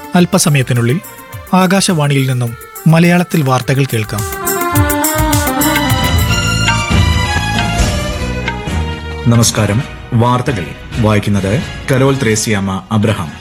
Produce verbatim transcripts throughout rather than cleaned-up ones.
അല്പസമയത്തിനുള്ളിൽ ആകാശവാണിയിൽ നിന്നും മലയാളത്തിൽ വാർത്തകൾ കേൾക്കാം. നമസ്കാരം. വാർത്തകൾ വായിക്കുന്നത് കരോൾ ത്രേസ്യാമ്മ അബ്രഹാം.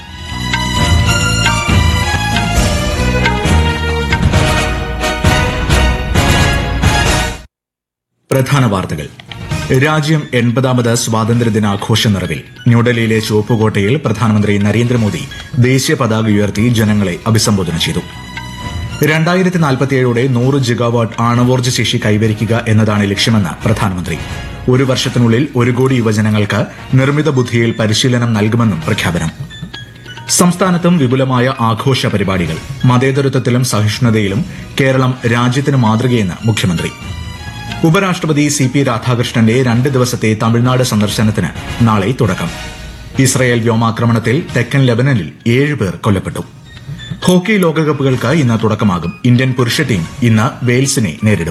പ്രധാന വാർത്തകൾ. രാജ്യം എൺപതാമത് സ്വാതന്ത്ര്യദിനാഘോഷ നിറവിൽ. ന്യൂഡൽഹിയിലെ ചുവപ്പുകോട്ടയിൽ പ്രധാനമന്ത്രി നരേന്ദ്രമോദി ദേശീയ പതാക ഉയർത്തി ജനങ്ങളെ അഭിസംബോധന ചെയ്തു. രണ്ടായിരത്തി നാൽപ്പത്തിയേഴോടെ നൂറ് ജിഗാവാട്ട് ആണവോർജ്ജ ശേഷി കൈവരിക്കുക എന്നതാണ് ലക്ഷ്യമെന്ന് പ്രധാനമന്ത്രി. ഒരു വർഷത്തിനുള്ളിൽ ഒരു കോടി യുവജനങ്ങൾക്ക് നിർമ്മിത ബുദ്ധിയിൽ പരിശീലനം നൽകുമെന്നും പ്രഖ്യാപനം. സംസ്ഥാനത്തും വിപുലമായ ആഘോഷ പരിപാടികൾ. മതേതരത്വത്തിലും സഹിഷ്ണുതയിലും കേരളം രാജ്യത്തിന് മാതൃകയെന്ന് മുഖ്യമന്ത്രി. ഉപരാഷ്ട്രപതി സി പി രാധാകൃഷ്ണന്റെ രണ്ട് ദിവസത്തെ തമിഴ്നാട് സന്ദർശനത്തിന് നാളെ തുടക്കം. ഇസ്രയേൽ വ്യോമാക്രമണത്തിൽ തെക്കൻ ലെബനനിൽ ഏഴുപേർ കൊല്ലപ്പെട്ടു. ഹോക്കി ലോകകപ്പുകൾക്ക് ഇന്ന് തുടക്കമാകും. ഇന്ത്യൻ പുരുഷ ടീം ഇന്ന് വെയിൽസിനെ നേരിടും.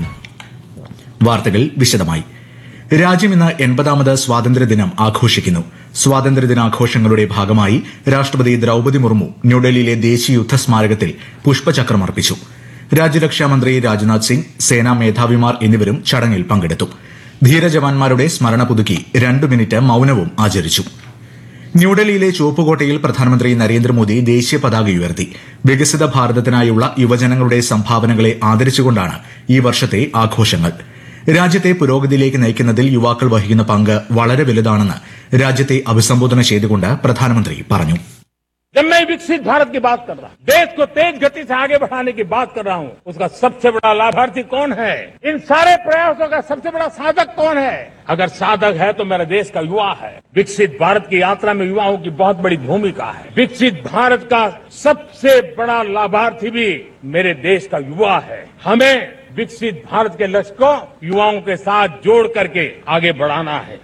വാർത്തകൾ വിശദമായി. രാജ്യം ഇന്ന് എൺപതാമത് സ്വാതന്ത്ര്യദിനം ആഘോഷിക്കുന്നു. സ്വാതന്ത്ര്യദിനാഘോഷങ്ങളുടെ ഭാഗമായി രാഷ്ട്രപതി ദ്രൌപദി മുർമു ന്യൂഡൽഹിയിലെ ദേശീയ യുദ്ധസ്മാരകത്തിൽ പുഷ്പചക്രം അർപ്പിച്ചു. രാജ്യരക്ഷാമന്ത്രി രാജ്നാഥ് സിംഗ്, സേനാ മേധാവിമാർ എന്നിവരും ചടങ്ങിൽ പങ്കെടുത്തു. ധീരജവാന്മാരുടെ സ്മരണ പുതുക്കി രണ്ടു മിനിറ്റ് മൌനവും ആചരിച്ചു. ന്യൂഡൽഹിയിലെ ചുവപ്പുകോട്ടയിൽ പ്രധാനമന്ത്രി നരേന്ദ്രമോദി ദേശീയ പതാക ഉയർത്തി. വികസിത ഭാരതത്തിനായുള്ള യുവജനങ്ങളുടെ സംഭാവനകളെ ആദരിച്ചുകൊണ്ടാണ് ഈ വർഷത്തെ ആഘോഷങ്ങൾ. രാജ്യത്തെ പുരോഗതിയിലേക്ക് നയിക്കുന്നതിൽ യുവാക്കൾ വഹിക്കുന്ന പങ്ക് വളരെ വലുതാണെന്ന് രാജ്യത്തെ അഭിസംബോധന ചെയ്തുകൊണ്ട് പ്രധാനമന്ത്രി പറഞ്ഞു. जब मैं विकसित भारत की बात कर रहा हूं, देश को तेज गति से आगे बढ़ाने की बात कर रहा हूं, उसका सबसे बड़ा लाभार्थी कौन है? इन सारे प्रयासों का सबसे बड़ा साधक कौन है? अगर साधक है तो मेरे देश का युवा है. विकसित भारत की यात्रा में युवाओं की बहुत बड़ी भूमिका है. विकसित भारत का सबसे बड़ा लाभार्थी भी मेरे देश का युवा है. हमें विकसित भारत के लक्ष्य को युवाओं के साथ जोड़ करके आगे बढ़ाना है.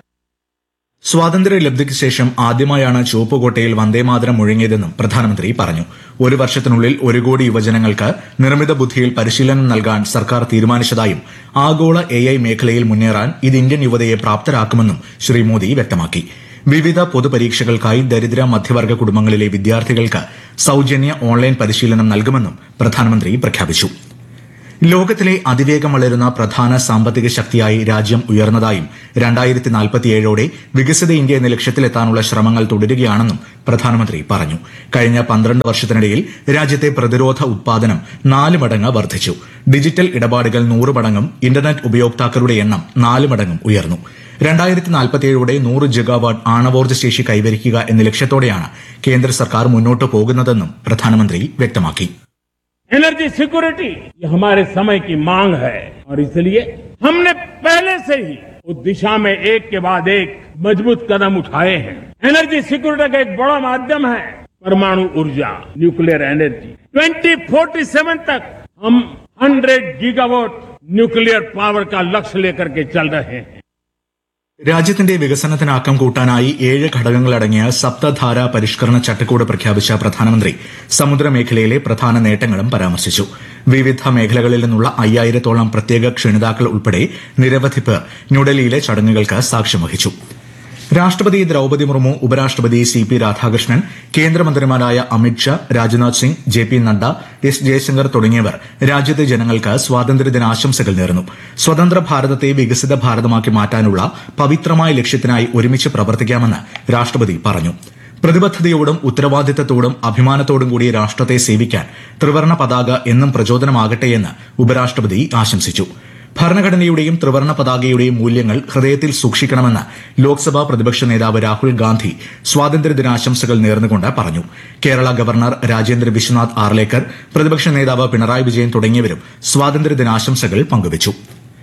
സ്വാതന്ത്ര്യലബ്ധിക്ക് ശേഷം ആദ്യമായാണ് ചുവപ്പുകോട്ടയിൽ വന്ദേമാതരം മുഴങ്ങിയതെന്നും പ്രധാനമന്ത്രി പറഞ്ഞു. ഒരു വർഷത്തിനുള്ളിൽ ഒരു കോടി യുവജനങ്ങൾക്ക് നിർമ്മിത ബുദ്ധിയിൽ പരിശീലനം നൽകാൻ സർക്കാർ തീരുമാനിച്ചതായും ആഗോള എ ഐ മേഖലയിൽ മുന്നേറാൻ ഇത് ഇന്ത്യൻ യുവതയെ പ്രാപ്തരാക്കുമെന്നും ശ്രീ മോദി വ്യക്തമാക്കി. വിവിധ പൊതുപരീക്ഷകൾക്കായി ദരിദ്ര മധ്യവർഗ കുടുംബങ്ങളിലെ വിദ്യാർത്ഥികൾക്ക് സൌജന്യ ഓൺലൈൻ പരിശീലനം നൽകുമെന്നും പ്രധാനമന്ത്രി പ്രഖ്യാപിച്ചു. ലോകത്തിലെ അതിവേഗം വളരുന്ന പ്രധാന സാമ്പത്തിക ശക്തിയായി രാജ്യം ഉയർന്നതായും രണ്ടായിരത്തി നാൽപ്പത്തിയേഴോടെ വികസിത ഇന്ത്യ എന്ന ലക്ഷ്യത്തിലെത്താനുള്ള ശ്രമങ്ങൾ തുടരുകയാണെന്നും പ്രധാനമന്ത്രി പറഞ്ഞു. കഴിഞ്ഞ പന്ത്രണ്ട് വർഷത്തിനിടയിൽ രാജ്യത്തെ പ്രതിരോധ ഉത്പാദനം നാല് മടങ്ങ് വർദ്ധിച്ചു. ഡിജിറ്റൽ ഇടപാടുകൾ നൂറ് മടങ്ങും ഇന്റർനെറ്റ് ഉപയോക്താക്കളുടെ എണ്ണം നാല് മടങ്ങും ഉയർന്നു. രണ്ടായിരത്തി നാൽപ്പത്തിയേഴോടെ നൂറ് ജിഗാവാട്ട് ആണവോർജ്ജ ശേഷി കൈവരിക്കുക എന്ന ലക്ഷ്യത്തോടെയാണ് കേന്ദ്ര സർക്കാർ മുന്നോട്ട് പോകുന്നതെന്നും പ്രധാനമന്ത്രി വ്യക്തമാക്കി. एनर्जी सिक्योरिटी ये हमारे समय की मांग है और इसलिए हमने पहले से ही उस दिशा में एक के बाद एक मजबूत कदम उठाए हैं. एनर्जी सिक्योरिटी का एक बड़ा माध्यम है परमाणु ऊर्जा, nuclear energy. Twenty forty seven तक हम हंड्रेड गीगावाट न्यूक्लियर पावर का लक्ष्य लेकर के चल रहे हैं. രാജ്യത്തിന്റെ വികസനത്തിന് ആക്കം കൂട്ടാനായി ഏഴ് ഘടകങ്ങളടങ്ങിയ സപ്തധാര പരിഷ്കരണ ചട്ടക്കൂട് പ്രഖ്യാപിച്ച പ്രധാനമന്ത്രി സമുദ്രമേഖലയിലെ പ്രധാന നേട്ടങ്ങളും പരാമർശിച്ചു. വിവിധ മേഖലകളിൽ നിന്നുള്ള അയ്യായിരത്തോളം പ്രത്യേക ക്ഷണിതാക്കൾ ഉൾപ്പെടെ നിരവധി പേർ ന്യൂഡൽഹിയിലെ ചടങ്ങുകൾക്ക് സാക്ഷ്യം വഹിച്ചു. രാഷ്ട്രപതി ദ്രൌപദി മുർമു, ഉപരാഷ്ട്രപതി സി പി രാധാകൃഷ്ണൻ, കേന്ദ്രമന്ത്രിമാരായ Amit Shah, Rajnath Singh, J P Nadda, S Jaishankar തുടങ്ങിയവർ രാജ്യത്തെ ജനങ്ങൾക്ക് സ്വാതന്ത്ര്യദിനാശംസകൾ നേർന്നു. സ്വതന്ത്ര ഭാരതത്തെ വികസിത ഭാരതമാക്കി മാറ്റാനുള്ള പവിത്രമായ ലക്ഷ്യത്തിനായി ഒരുമിച്ച് പ്രവർത്തിക്കാമെന്ന് രാഷ്ട്രപതി പറഞ്ഞു. പ്രതിബദ്ധതയോടും ഉത്തരവാദിത്തത്തോടും അഭിമാനത്തോടും കൂടി രാഷ്ട്രത്തെ സേവിക്കാൻ ത്രിവർണ്ണ പതാക എന്നും പ്രചോദനമാകട്ടെയെന്ന് ഉപരാഷ്ട്രപതി ആശംസിച്ചു. ഭരണഘടനയുടെയും ത്രിവർണ്ണ പതാകയുടെയും മൂല്യങ്ങൾ ഹൃദയത്തിൽ സൂക്ഷിക്കണമെന്ന് ലോക്സഭാ പ്രതിപക്ഷ നേതാവ് രാഹുൽ ഗാന്ധി സ്വാതന്ത്ര്യദിനാശംസകൾ നേർന്നുകൊണ്ട് പറഞ്ഞു. കേരള ഗവർണർ രാജേന്ദ്ര വിശ്വനാഥ് ആർലേക്കർ, പ്രതിപക്ഷ നേതാവ് പിണറായി വിജയൻ തുടങ്ങിയവരും സ്വാതന്ത്ര്യദിനാശംസകൾ പങ്കുവച്ചു.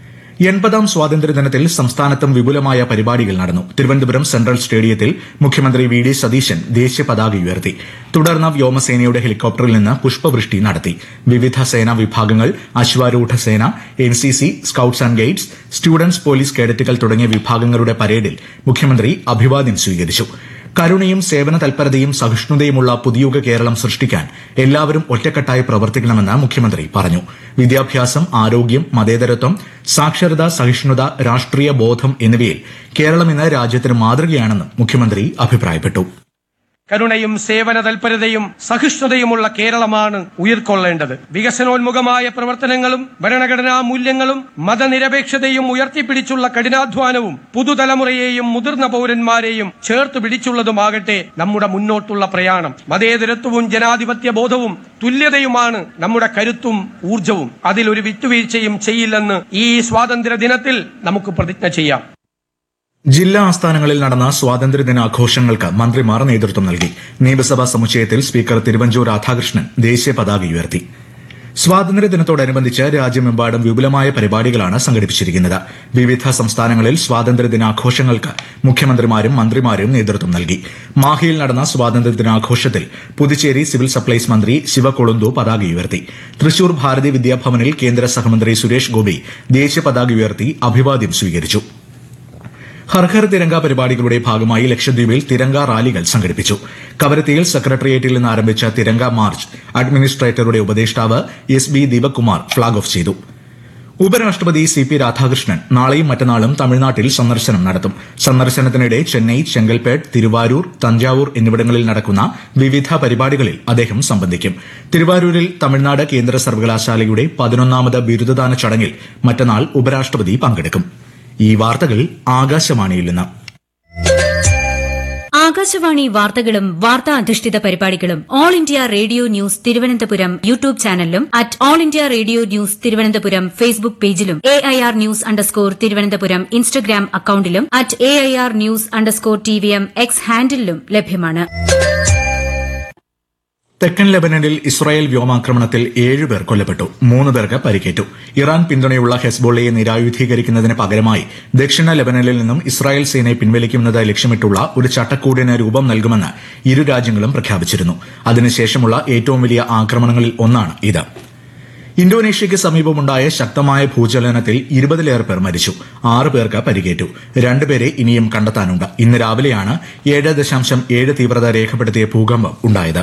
എൺപതാം സ്വാതന്ത്ര്യദിനത്തിൽ സംസ്ഥാനത്തും വിപുലമായ പരിപാടികൾ നടന്നു. തിരുവനന്തപുരം സെൻട്രൽ സ്റ്റേഡിയത്തിൽ മുഖ്യമന്ത്രി വി ഡി സതീശൻ ദേശീയ പതാക ഉയർത്തി. തുടർന്ന് വ്യോമസേനയുടെ ഹെലികോപ്റ്ററിൽ നിന്ന് പുഷ്പവൃഷ്ടി നടത്തി. വിവിധ സേനാ വിഭാഗങ്ങൾ, അശ്വാരൂഢ സേന, N C C, scouts and guides, students police കേഡറ്റുകൾ തുടങ്ങിയ വിഭാഗങ്ങളുടെ പരേഡിൽ മുഖ്യമന്ത്രി അഭിവാദ്യം സ്വീകരിച്ചു. കരുണയും സേവന തൽപരതയും സഹിഷ്ണുതയുമുള്ള പുതിയുഗ കേരളം സൃഷ്ടിക്കാൻ എല്ലാവരും ഒറ്റക്കെട്ടായി പ്രവർത്തിക്കണമെന്ന് മുഖ്യമന്ത്രി പറഞ്ഞു. വിദ്യാഭ്യാസം, ആരോഗ്യം, മതേതരത്വം, സാക്ഷരത, സഹിഷ്ണുത, രാഷ്ട്രീയ ബോധം എന്നിവയിൽ കേരളം ഇന്ന് രാജ്യത്തിന് മാതൃകയാണെന്നും മുഖ്യമന്ത്രി അഭിപ്രായപ്പെട്ടു. കരുണയും സേവന തൽപരതയും സഹിഷ്ണുതയുമുള്ള കേരളമാണ് ഉയർക്കൊള്ളേണ്ടത്. വികസനോന്മുഖമായ പ്രവർത്തനങ്ങളും ഭരണഘടനാ മൂല്യങ്ങളും മതനിരപേക്ഷതയും ഉയർത്തിപ്പിടിച്ചുള്ള കഠിനാധ്വാനവും പുതുതലമുറയെയും മുതിർന്ന പൌരന്മാരെയും ചേർത്ത് പിടിച്ചുള്ളതുമാകട്ടെ നമ്മുടെ മുന്നോട്ടുള്ള പ്രയാണം. മതേതരത്വവും ജനാധിപത്യ ബോധവും തുല്യതയുമാണ് നമ്മുടെ കരുത്തും ഊർജവും. അതിലൊരു വിട്ടുവീഴ്ചയും ചെയ്യില്ലെന്ന് ഈ സ്വാതന്ത്ര്യ ദിനത്തിൽ നമുക്ക് പ്രതിജ്ഞ ചെയ്യാം. ജില്ലാ ആസ്ഥാനങ്ങളിൽ നടന്ന സ്വാതന്ത്ര്യദിനാഘോഷങ്ങൾക്ക് മന്ത്രിമാർ നേതൃത്വം നൽകി. നിയമസഭാ സമുച്ചയത്തിൽ സ്പീക്കർ തിരുവഞ്ചൂർ രാധാകൃഷ്ണൻ ദേശീയ പതാക ഉയർത്തി. സ്വാതന്ത്ര്യദിനത്തോടനുബന്ധിച്ച് രാജ്യമെമ്പാടും വിപുലമായ പരിപാടികളാണ് സംഘടിപ്പിച്ചിരിക്കുന്നത്. വിവിധ സംസ്ഥാനങ്ങളിൽ സ്വാതന്ത്ര്യദിനാഘോഷങ്ങൾക്ക് മുഖ്യമന്ത്രിമാരും മന്ത്രിമാരും നേതൃത്വം നൽകി. മാഹിയിൽ നടന്ന സ്വാതന്ത്ര്യദിനാഘോഷത്തിൽ പുതുച്ചേരി സിവിൽ സപ്ലൈസ് മന്ത്രി ശിവകൊളുന്തു പതാക ഉയർത്തി. തൃശൂർ ഭാരതി വിദ്യാഭവനിൽ കേന്ദ്ര സഹമന്ത്രി സുരേഷ് ഗോപി ദേശീയ പതാക ഉയർത്തി അഭിവാദ്യം സ്വീകരിച്ചു. ഹർ ഘർ തിരങ്ക പരിപാടികളുടെ ഭാഗമായി ലക്ഷദ്വീപിൽ തിരങ്ക റാലികൾ സംഘടിപ്പിച്ചു. കവരത്തിയിൽ സെക്രട്ടേറിയറ്റിൽ നിന്ന് ആരംഭിച്ച തിരങ്ക മാർച്ച് അഡ്മിനിസ്ട്രേറ്ററുടെ ഉപദേഷ്ടാവ് S B Deepak Kumar flag off ചെയ്തു. ഉപരാഷ്ട്രപതി സി പി രാധാകൃഷ്ണൻ നാളെയും മറ്റന്നാളും തമിഴ്നാട്ടിൽ സന്ദർശനം നടത്തും. സന്ദർശനത്തിനിടെ ചെന്നൈ, ചെങ്കൽപ്പേട്ട്, തിരുവാരൂർ, തഞ്ചാവൂർ എന്നിവിടങ്ങളിൽ നടക്കുന്ന വിവിധ പരിപാടികളിൽ അദ്ദേഹം സംബന്ധിക്കും. തിരുവാരൂരിൽ തമിഴ്നാട് കേന്ദ്ര സർവകലാശാലയുടെ പതിനൊന്നാമത് ബിരുദദാന ചടങ്ങിൽ മറ്റന്നാൾ ഉപരാഷ്ട്രപതി പങ്കെടുക്കും. ഈ വാർത്തകൾ ആകാശവാണിയിൽ നിന്ന്. ആകാശവാണി വാർത്തകളും വാർത്താ അധിഷ്ഠിത പരിപാടികളും all India radio news Thiruvananthapuram YouTube ചാനലിലും at all India radio news Thiruvananthapuram Facebook പേജിലും A I R news underscore Thiruvananthapuram Instagram അക്കൌണ്ടിലും at A I R news underscore T V M X ഹാൻഡിലും ലഭ്യമാണ്. തെക്കൻ ലെബനനിൽ ഇസ്രായേൽ വ്യോമാക്രമണത്തിൽ ഏഴുപേർ കൊല്ലപ്പെട്ടു. മൂന്ന് പേർക്ക് പരിക്കേറ്റു. ഇറാൻ പിന്തുണയുള്ള ഹെസ്ബോളയെ നിരായുധീകരിക്കുന്നതിന് പകരമായി ദക്ഷിണ ലെബനനിൽ നിന്നും ഇസ്രായേൽ സേനയെ പിൻവലിക്കുന്നത് ലക്ഷ്യമിട്ടുള്ള ഒരു ചട്ടക്കൂടിന് രൂപം നൽകുമെന്ന് ഇരു രാജ്യങ്ങളും പ്രഖ്യാപിച്ചിരുന്നു. അതിനുശേഷമുള്ള ഏറ്റവും വലിയ ആക്രമണങ്ങളിൽ ഒന്നാണ് ഇത്. ഇന്തോനേഷ്യയ്ക്ക് സമീപമുണ്ടായ ശക്തമായ ഭൂചലനത്തിൽ ഇരുപതിലേറെ പേർ മരിച്ചു. ആറ് പേർക്ക് പരിക്കേറ്റു. രണ്ടുപേരെ ഇനിയും കണ്ടെത്താനുണ്ട്. ഇന്ന് രാവിലെയാണ് ഏഴ് ദശാംശം ഏഴ് തീവ്രത രേഖപ്പെടുത്തിയ ഭൂകമ്പം ഉണ്ടായത്.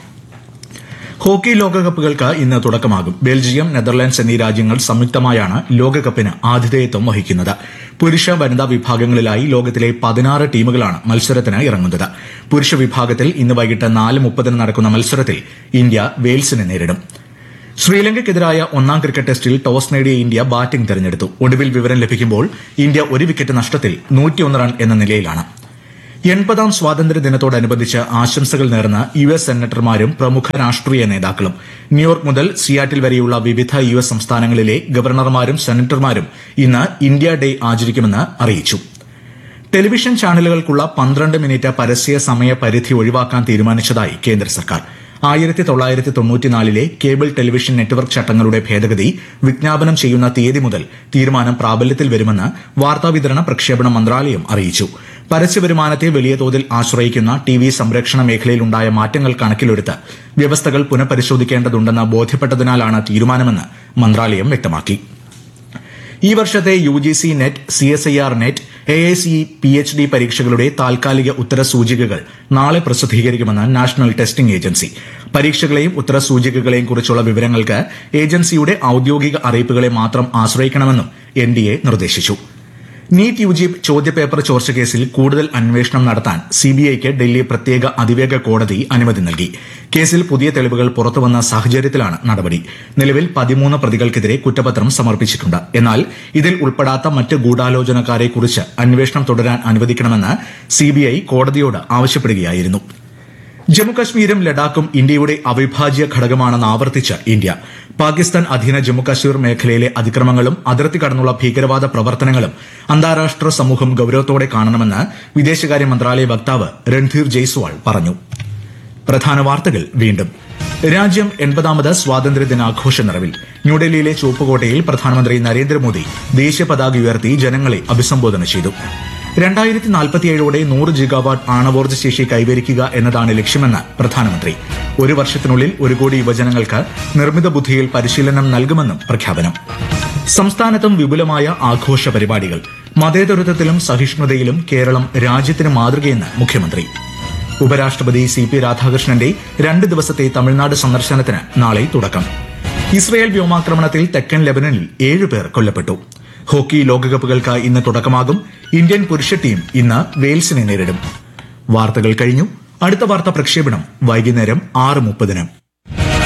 ഹോക്കി ലോകകപ്പുകൾക്ക് ഇന്ന് തുടക്കമാകും. ബെൽജിയം, നെതർലാൻഡ്സ് എന്നീ രാജ്യങ്ങൾ സംയുക്തമായാണ് ലോകകപ്പിന് ആതിഥേയത്വം വഹിക്കുന്നത്. പുരുഷ വനിതാ വിഭാഗങ്ങളിലായി ലോകത്തിലെ പതിനാറ് ടീമുകളാണ് മത്സരത്തിന് ഇറങ്ങുന്നത്. പുരുഷ വിഭാഗത്തിൽ ഇന്ന് വൈകിട്ട് നാല് മുപ്പതിന് നടക്കുന്ന മത്സരത്തിൽ ഇന്ത്യ വെയിൽസിനെ നേരിടും. ശ്രീലങ്കയ്ക്കെതിരായ ഒന്നാം ക്രിക്കറ്റ് ടെസ്റ്റിൽ ടോസ് നേടിയ ഇന്ത്യ ബാറ്റിംഗ് തെരഞ്ഞെടുത്തു. ഒടുവിൽ വിവരം ലഭിക്കുമ്പോൾ ഇന്ത്യ ഒരു വിക്കറ്റ് നഷ്ടത്തിൽ നൂറ്റിയൊന്ന് റൺ എന്ന നിലയിലാണ്. എൺപതാം സ്വാതന്ത്ര്യദിനത്തോടനുബന്ധിച്ച് ആശംസകൾ നേർന്ന യു എസ് സെനറ്റർമാരും പ്രമുഖ രാഷ്ട്രീയ നേതാക്കളും. ന്യൂയോർക്ക് മുതൽ സിയാറ്റിൽ വരെയുള്ള വിവിധ യു എസ് സംസ്ഥാനങ്ങളിലെ ഗവർണർമാരും സെനറ്റർമാരും ഇന്ന് ഇന്ത്യ ഡേ ആചരിക്കുമെന്ന് അറിയിച്ചു. ടെലിവിഷൻ ചാനലുകൾക്കുള്ള പന്ത്രണ്ട് മിനിറ്റ് പരസ്യ സമയ പരിധി ഒഴിവാക്കാൻ തീരുമാനിച്ചതായി കേന്ദ്ര സർക്കാർ. ആയിരത്തി തൊള്ളായിരത്തി തൊണ്ണൂറ്റിനാലിലെ കേബിൾ ടെലിവിഷൻ നെറ്റ്വർക്ക് ചട്ടങ്ങളുടെ ഭേദഗതി വിജ്ഞാപനം ചെയ്യുന്ന തീയതി മുതൽ തീരുമാനം പ്രാബല്യത്തിൽ വരുമെന്ന് വാർത്താവിതരണ പ്രക്ഷേപണ മന്ത്രാലയം അറിയിച്ചു. പരസ്യവരുമാനത്തെ വലിയ തോതിൽ ആശ്രയിക്കുന്ന ടി വി സംരക്ഷണ മേഖലയിലുണ്ടായ മാറ്റങ്ങൾ കണക്കിലെടുത്ത് വ്യവസ്ഥകൾ പുനഃപരിശോധിക്കേണ്ടതുണ്ടെന്ന് ബോധ്യപ്പെട്ടതിനാലാണ് തീരുമാനമെന്ന് മന്ത്രാലയം വ്യക്തമാക്കി. ഈ വർഷത്തെ U G C net, C S I R net, A I C P H D പരീക്ഷകളുടെ താൽക്കാലിക ഉത്തരസൂചികകൾ നാളെ പ്രസിദ്ധീകരിക്കുമെന്ന് നാഷണൽ ടെസ്റ്റിംഗ് ഏജൻസി. പരീക്ഷകളെയും ഉത്തരസൂചികകളെയും കുറിച്ചുള്ള വിവരങ്ങൾക്ക് ഏജൻസിയുടെ ഔദ്യോഗിക അറിയിപ്പുകളെ മാത്രം ആശ്രയിക്കണമെന്നും എൻ ഡി എ നിർദ്ദേശിച്ചു. നീറ്റ് യു ജി ചോദ്യപേപ്പർ ചോർച്ച കേസിൽ കൂടുതൽ അന്വേഷണം നടത്താൻ സിബിഐക്ക് ഡൽഹി പ്രത്യേക അതിവേഗ കോടതി അനുമതി നൽകി. കേസിൽ പുതിയ തെളിവുകൾ പുറത്തുവന്ന സാഹചര്യത്തിലാണ് നടപടി. നിലവിൽ പതിമൂന്ന് പ്രതികൾക്കെതിരെ കുറ്റപത്രം സമർപ്പിച്ചിട്ടുണ്ട്. എന്നാൽ ഇതിൽ ഉൾപ്പെടാത്ത മറ്റ് ഗൂഢാലോചനക്കാരെക്കുറിച്ച് അന്വേഷണം തുടരാൻ അനുവദിക്കണമെന്ന് സിബിഐ കോടതിയോട് ആവശ്യപ്പെടുകയായിരുന്നു. ജമ്മുകശ്മീരും ലഡാക്കും ഇന്ത്യയുടെ അവിഭാജ്യ ഘടകമാണെന്ന് ആവർത്തിച്ച് ഇന്ത്യ. പാകിസ്ഥാൻ അധീന ജമ്മുകശ്മീർ മേഖലയിലെ അതിക്രമങ്ങളും അതിർത്തി കടന്നുള്ള ഭീകരവാദ പ്രവർത്തനങ്ങളും അന്താരാഷ്ട്ര സമൂഹം ഗൌരവത്തോടെ കാണണമെന്ന് വിദേശകാര്യ മന്ത്രാലയ വക്താവ് രൺധീർ ജയ്സ്വാൾ പറഞ്ഞു. പ്രധാന വാർത്തകൾ വീണ്ടും. രാജ്യം എൺപതാമത് സ്വാതന്ത്ര്യദിനാഘോഷ നിറവിൽ. ന്യൂഡൽഹിയിലെ ചുവപ്പുകോട്ടയിൽ പ്രധാനമന്ത്രി നരേന്ദ്രമോദി ദേശീയ പതാക ഉയർത്തി ജനങ്ങളെ അഭിസംബോധന ചെയ്തു. രണ്ടായിരത്തി നാൽപ്പത്തിയേഴോടെ നൂറ് ജിഗാവാട്ട് ആണവോർജ്ജ ശേഷി കൈവരിക്കുക എന്നതാണ് ലക്ഷ്യമെന്ന് പ്രധാനമന്ത്രി. ഒരു വർഷത്തിനുള്ളിൽ ഒരു കോടി യുവജനങ്ങൾക്ക് നിർമ്മിത ബുദ്ധിയിൽ പരിശീലനം നൽകുമെന്നും പ്രഖ്യാപനം. സംസ്ഥാനത്തും വിപുലമായ ആഘോഷ പരിപാടികൾ. മതേതരത്വത്തിലും സഹിഷ്ണുതയിലും കേരളം രാജ്യത്തിന് മാതൃകയെന്ന് മുഖ്യമന്ത്രി. ഉപരാഷ്ട്രപതി സി പി രാധാകൃഷ്ണന്റെ രണ്ട് ദിവസത്തെ തമിഴ്നാട് സന്ദർശനത്തിന് നാളെ തുടക്കം. ഇസ്രയേൽ വ്യോമാക്രമണത്തിൽ തെക്കൻ ലെബനനിൽ ഏഴുപേർ കൊല്ലപ്പെട്ടു. ഹോക്കി ലോകകപ്പുകൾക്ക് ഇന്ന് തുടക്കമാകും. ഇന്ത്യൻ പുരുഷ ടീം ഇന്ന് വെയിൽസിനെ നേരിടും. വാർത്തകൾ കഴിഞ്ഞു. അടുത്ത വാർത്താ പ്രക്ഷേപണം വൈകുന്നേരം ആറ് മുപ്പതിന്